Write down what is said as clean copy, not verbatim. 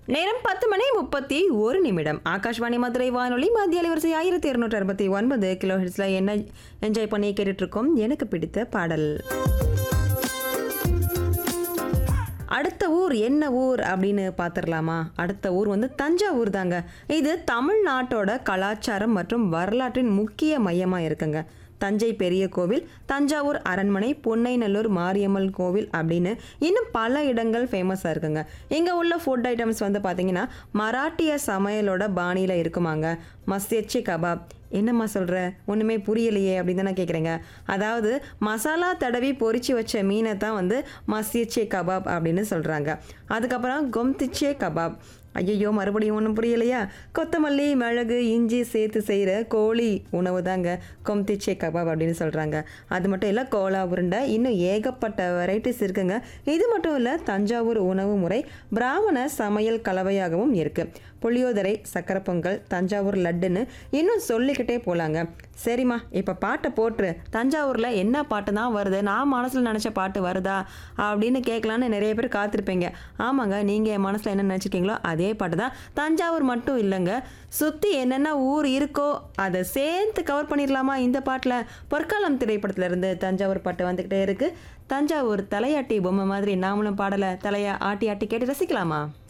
நேரம் 10:31 ஆகாஷ்வாணி மதுரை வானொலி மத்திய அலைவரிசை 1269 கிலோ ஹெர்ட்ஸ்ல என்ன என்ஜாய் பண்ணி கேட்டுட்டு இருக்கோம். எனக்கு பிடித்த பாடல். அடுத்த ஊர் என்ன ஊர் அப்படின்னு பார்த்துடலாமா? அடுத்த ஊர் வந்து தஞ்சாவூர் தாங்க. இது தமிழ்நாட்டோட கலாச்சாரம் மற்றும் வரலாற்றின் முக்கிய மையமாக இருக்குங்க. தஞ்சை பெரிய கோவில், தஞ்சாவூர் அரண்மனை, பொன்னைநல்லூர் மாரியம்மன் கோவில் அப்படின்னு இன்னும் பல இடங்கள் ஃபேமஸாக இருக்குங்க. இங்கே உள்ள ஃபுட் ஐட்டம்ஸ் வந்து பார்த்தீங்கன்னா மராட்டிய சமையலோட பாணியில் இருக்குமாங்க. மஸ்யச்சி கபாப். என்னம்மா சொல்கிற, ஒன்றுமே புரியலையே அப்படின்னு தானே கேட்குறேங்க. அதாவது மசாலா தடவி பொரிச்சு வச்ச மீனை தான் வந்து மஸ்யச்சே கபாப் அப்படின்னு சொல்கிறாங்க. அதுக்கப்புறம் கொம்திச்சே கபாப். ஐயோ, மறுபடியும் ஒன்றும் புரியலையா? கொத்தமல்லி, மிளகு, இஞ்சி சேர்த்து செய்கிற கோழி உணவு தாங்க கொம்திச்சே கபாப் அப்படின்னு சொல்கிறாங்க. அது மட்டும் இல்லை, கோலா உருண்டை, இன்னும் ஏகப்பட்ட வெரைட்டிஸ் இருக்குங்க. இது மட்டும் இல்லை, தஞ்சாவூர் உணவு முறை பிராமண சமையல் கலவையாகவும் இருக்குது. புளியோதரை, சக்கரை பொங்கல், தஞ்சாவூர் லட்டுன்னு இன்னும் சொல்லிக்கிட்டே போகலாங்க. சரிம்மா, இப்போ பாட்டை போட்டுரு. தஞ்சாவூரில் என்ன பாட்டு தான் வருது, நான் மனசில் நினச்ச பாட்டு வருதா அப்படின்னு கேட்கலான்னு நிறைய பேர் காத்திருப்பீங்க. ஆமாங்க, நீங்கள் என் மனசில் என்ன நினச்சிருக்கீங்களோ அதே பாட்டு தான். தஞ்சாவூர் மட்டும் இல்லைங்க, சுற்றி என்னென்ன ஊர் இருக்கோ அதை சேர்த்து கவர் பண்ணிடலாமா இந்த பாட்டில்? பொற்காலம் திரைப்படத்திலிருந்து தஞ்சாவூர் பாட்டு வந்துக்கிட்டே இருக்குது. தஞ்சாவூர் தலையாட்டி பொம்மை மாதிரி நாமளும் பாடலை தலையை ஆட்டி ஆட்டி கேட்டு ரசிக்கலாமா?